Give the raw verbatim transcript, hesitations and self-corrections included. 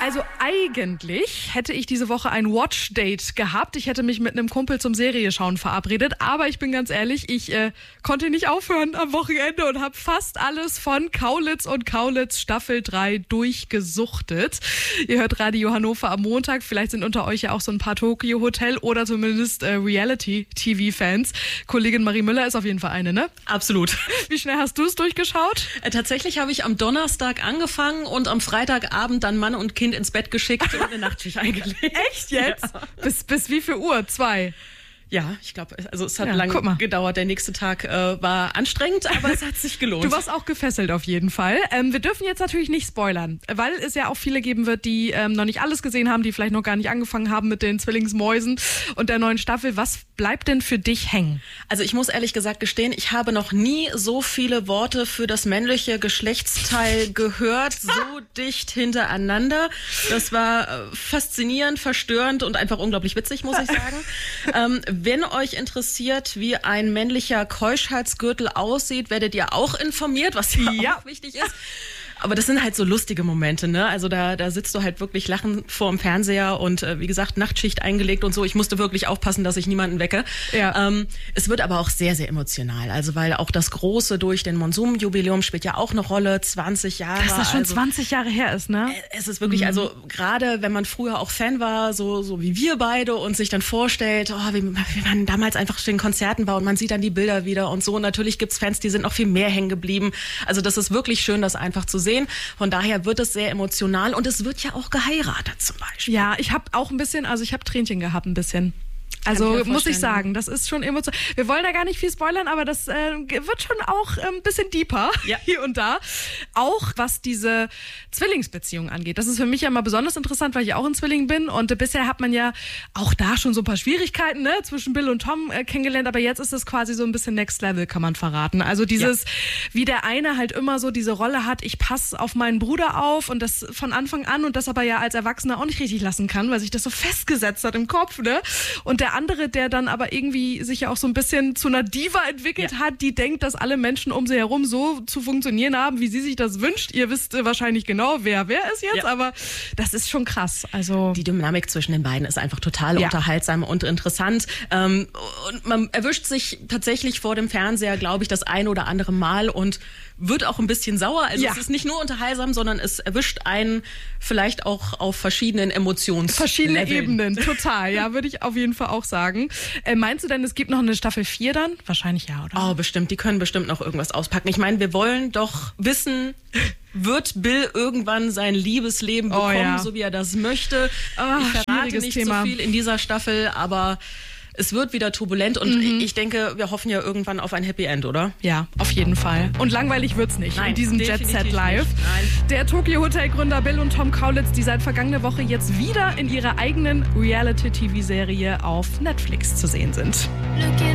Also eigentlich hätte ich diese Woche ein Watch-Date gehabt. Ich hätte mich mit einem Kumpel zum Serieschauen verabredet. Aber ich bin ganz ehrlich, ich äh, konnte nicht aufhören am Wochenende und habe fast alles von Kaulitz und Kaulitz Staffel drei durchgesuchtet. Ihr hört Radio Hannover am Montag. Vielleicht sind unter euch ja auch so ein paar Tokyo Hotel oder zumindest äh, Reality-T V-Fans. Kollegin Marie Müller ist auf jeden Fall eine, ne? Absolut. Wie schnell hast du es durchgeschaut? Äh, tatsächlich habe ich am Donnerstag angefangen und am Freitagabend dann Mann und Kind ins Bett geschickt und eine Nachtschicht eingelegt. Echt jetzt? Ja. Bis, bis wie viel Uhr? Zwei? Ja, ich glaube, also es hat Ja, lange gedauert. Der nächste Tag äh, war anstrengend, aber es hat sich gelohnt. Du warst auch gefesselt auf jeden Fall. Ähm, wir dürfen jetzt natürlich nicht spoilern, weil es ja auch viele geben wird, die ähm, noch nicht alles gesehen haben, die vielleicht noch gar nicht angefangen haben mit den Zwillingsmäusen und der neuen Staffel. Was bleibt denn für dich hängen? Also ich muss ehrlich gesagt gestehen, ich habe noch nie so viele Worte für das männliche Geschlechtsteil gehört, so dicht hintereinander. Das war äh, faszinierend, verstörend und einfach unglaublich witzig, muss ich sagen. ähm, Wenn euch interessiert, wie ein männlicher Keuschheitsgürtel aussieht, werdet ihr auch informiert, was ja, Ja. auch wichtig ist. Aber das sind halt so lustige Momente, ne? Also da, da sitzt du halt wirklich lachend vor dem Fernseher und äh, wie gesagt, Nachtschicht eingelegt und so. Ich musste wirklich aufpassen, dass ich niemanden wecke. Ja. Ähm, es wird aber auch sehr, sehr emotional. Also weil auch das Große durch den Monsum-Jubiläum spielt ja auch eine Rolle. zwanzig Jahre. Dass das schon also, zwanzig Jahre her ist, ne? es ist wirklich, also gerade wenn man früher auch Fan war, so, so wie wir beide und sich dann vorstellt, oh, wie, wie man damals einfach zu den Konzerten war und man sieht dann die Bilder wieder und so. Und natürlich gibt's Fans, die sind noch viel mehr hängen geblieben. Also das ist wirklich schön, das einfach zu sehen. Von daher wird es sehr emotional und es wird ja auch geheiratet zum Beispiel. Ja, ich habe auch ein bisschen, also ich habe Tränchen gehabt ein bisschen. Also ich mir muss ich vorstellen, sagen, das ist schon emotional. Wir wollen da gar nicht viel spoilern, aber das äh, wird schon auch ein bisschen deeper Ja. hier und da. Auch was diese Zwillingsbeziehung angeht. Das ist für mich ja immer besonders interessant, weil ich auch ein Zwilling bin. Und äh, bisher hat man ja auch da schon so ein paar Schwierigkeiten, ne, zwischen Bill und Tom äh, kennengelernt. Aber jetzt ist es quasi so ein bisschen Next Level, kann man verraten. Also dieses, ja. wie der eine halt immer so diese Rolle hat, ich passe auf meinen Bruder auf und das von Anfang an und das aber ja als Erwachsener auch nicht richtig lassen kann, weil sich das so festgesetzt hat im Kopf, ne? Und der andere, der dann aber irgendwie sich ja auch so ein bisschen zu einer Diva entwickelt Ja. hat, die denkt, dass alle Menschen um sie herum so zu funktionieren haben, wie sie sich das wünscht. Ihr wisst äh, wahrscheinlich genau, wer wer ist jetzt, Ja. aber das ist schon krass. Also Die Dynamik zwischen den beiden ist einfach total Ja. unterhaltsam und interessant. Ähm, und man erwischt sich tatsächlich vor dem Fernseher, glaube ich, das ein oder andere Mal und wird auch ein bisschen sauer. Also Ja. es ist nicht nur unterhaltsam, sondern es erwischt einen vielleicht auch auf verschiedenen Emotionen. verschiedene Ebenen, total. Ja, würde ich auf jeden Fall auch sagen. Äh, meinst du denn, es gibt noch eine Staffel vier dann? Wahrscheinlich ja, oder? Oh, bestimmt. Die können bestimmt noch irgendwas auspacken. Ich meine, wir wollen doch wissen, wird Bill irgendwann sein Liebesleben Oh, bekommen, ja. so wie er das möchte? Ah, ich verrate schwieriges nicht Thema. so viel in dieser Staffel, aber es wird wieder turbulent und Mhm. ich denke, wir hoffen ja irgendwann auf ein Happy End, oder? Ja, auf jeden Fall. Und langweilig wird's nicht Nein, in diesem Jet definitiv Set Live. nicht. Nein. Der Tokyo Hotel Gründer Bill und Tom Kaulitz, die seit vergangener Woche jetzt wieder in ihrer eigenen Reality-T V-Serie auf Netflix zu sehen sind.